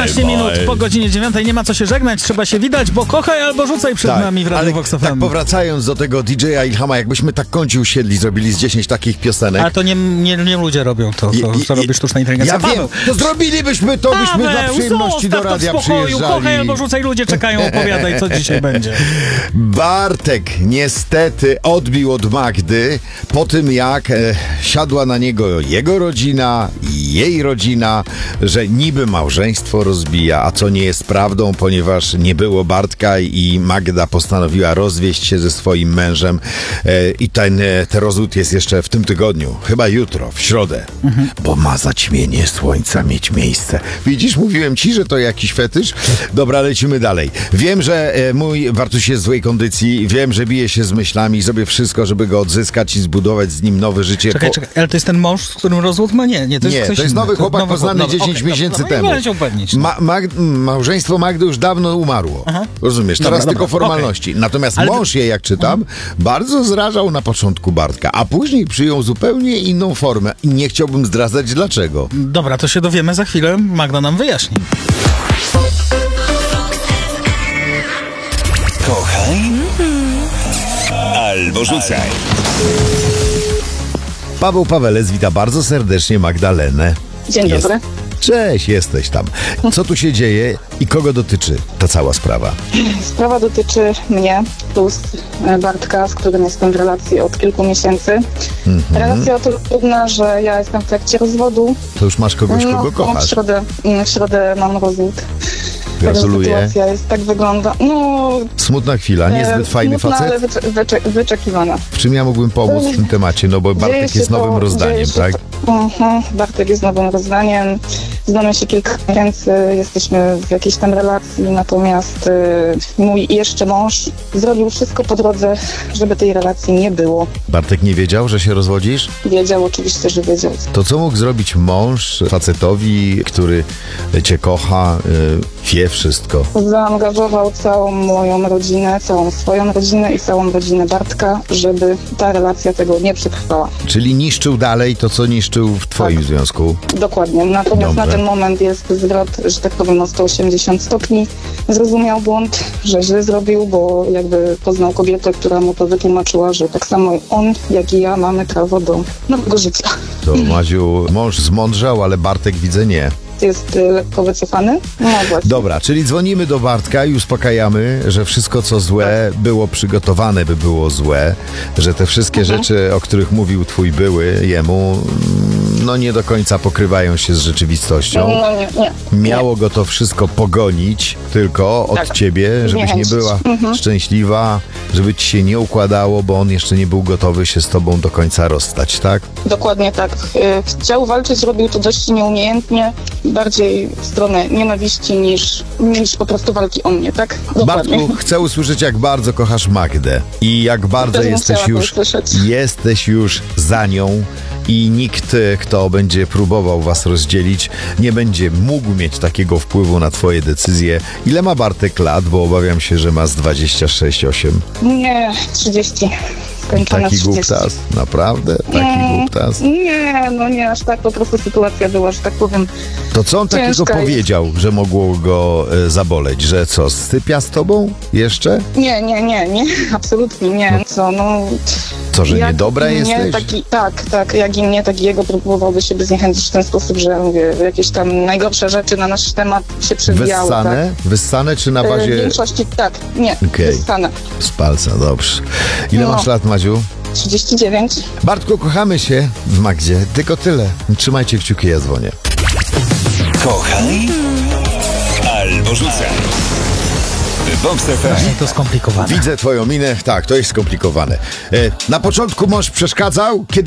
15 minut po godzinie 9. Nie ma co się żegnać, trzeba się widać, bo kochaj albo rzucaj przed nami w Radiu Vox FM. Tak powracając do tego DJ-a Ilhama, jakbyśmy tak kąci usiedli, zrobili z 10 takich piosenek. A to nie ludzie robią to, co robi sztuczna inteligencja. Ja wiem, to zrobilibyśmy to, byśmy dla przyjemności do radia to w spokoju, przyjeżdżali. kochaj albo rzucaj, ludzie czekają, opowiadaj, co dzisiaj będzie. Bartek niestety odbił od Magdy po tym, jak siadła na niego jego rodzina i jej rodzina, że niby małżeństwo rozbija, a co nie jest prawdą, ponieważ nie było Bartka i Magda postanowiła rozwieść się ze swoim mężem i ten rozwód jest jeszcze w tym tygodniu, chyba jutro, w środę, bo ma zaćmienie słońca mieć miejsce. Widzisz, mówiłem ci, że to jakiś fetysz? Dobra, lecimy dalej. Wiem, że mój Bartuś jest w złej kondycji, wiem, że bije się z myślami, zrobię wszystko, żeby go odzyskać i zbudować z nim nowe życie. Czekaj, ale to jest ten mąż, z którym rozwód ma? Nie, to jest ktoś to jest inny. nowy chłopak poznany 10 miesięcy temu. Nie się upewnić. Małżeństwo Magdy już dawno umarło. Aha. Rozumiesz? Teraz tylko formalności. Okay. Natomiast mąż jej, jak czytam, bardzo zrażał na początku Bartka, a później przyjął zupełnie inną formę i nie chciałbym zdradzać dlaczego. Dobra, to się dowiemy za chwilę. Magda nam wyjaśni. Kochaj albo rzucaj. Paweł Pawelec wita bardzo serdecznie Magdalenę. Dzień dobry. Cześć, jesteś tam. Co tu się dzieje i kogo dotyczy ta cała sprawa? Sprawa dotyczy mnie plus Bartka, z którym jestem w relacji od kilku miesięcy. Relacja o tyle trudna, że ja jestem w trakcie rozwodu. To już masz kogoś, kogo kochasz. W środę mam rozwód. Gratuluję. Sytuacja jest, tak wygląda. No, smutna chwila, niezbyt fajny smutna, facet? ale wyczekiwana. W czym ja mógłbym pomóc w tym temacie? No bo Bartek jest nowym rozdaniem, tak? Bartek jest nowym rozdaniem. Znamy się kilka miesięcy, jesteśmy w jakiejś tam relacji, natomiast mój jeszcze mąż zrobił wszystko po drodze, żeby tej relacji nie było. Bartek nie wiedział, że się rozwodzisz? Wiedział, oczywiście, że wiedział. To co mógł zrobić mąż facetowi, który cię kocha, wie wszystko? Zaangażował całą moją rodzinę, całą swoją rodzinę i całą rodzinę Bartka, żeby ta relacja tego nie przetrwała. Czyli niszczył dalej to, co niszczył w twoim związku? Dokładnie. Natomiast Dobrze. na ten moment jest zwrot, że tak powiem, o 180 stopni. Zrozumiał błąd, że źle zrobił, bo jakby poznał kobietę, która mu to wytłumaczyła, że tak samo on, jak i ja mamy prawo do nowego życia. To Maziu, mąż zmądrzał, ale Bartek widzę nie. Jest lekko wycofany. No właśnie. Dobra, czyli dzwonimy do Bartka i uspokajamy, że wszystko co złe było przygotowane, by było złe, że te wszystkie rzeczy, o których mówił twój były jemu, no nie do końca pokrywają się z rzeczywistością. No nie. Miało go to wszystko pogonić tylko od ciebie, żebyś nie była szczęśliwa, żeby ci się nie układało, bo on jeszcze nie był gotowy się z tobą do końca rozstać, tak? Dokładnie tak. Chciał walczyć, robił to dość nieumiejętnie, bardziej w stronę nienawiści niż po prostu walki o mnie, tak? Dokładnie. Bartku, chcę usłyszeć, jak bardzo kochasz Magdę i jak bardzo Też bym chciała to usłyszeć. jesteś już za nią i nikt, kto będzie próbował was rozdzielić, nie będzie mógł mieć takiego wpływu na twoje decyzje. Ile ma Bartek lat? Bo obawiam się, że ma z 26-8. Nie, 30. Skończone Taki 30. głuptas? Naprawdę? Taki głuptas? Nie, aż tak po prostu sytuacja była, że tak powiem. To co on takiego Ciężka jest. powiedział, że mogło go zaboleć? Że co, sypia z tobą jeszcze? Nie, absolutnie nie. Co, że jak niedobra mnie jesteś? Tak, jak i mnie, tak i jego próbowałby siebie zniechęcić w ten sposób, że mówię, jakieś tam najgorsze rzeczy na nasz temat się przewijały. Wyssane? Tak? Wyssane czy na W bazie... większości tak, nie, Okej. wyssane. Z palca, dobrze. Ile No. masz lat, Madziu? 39. Bartku, kochamy się w Magdzie, tylko tyle. Trzymajcie kciuki, ja dzwonię. Kochaj albo rzucaj. Vox FM. To skomplikowane. Widzę twoją minę. Tak, to jest skomplikowane. Na początku mąż przeszkadzał, kiedy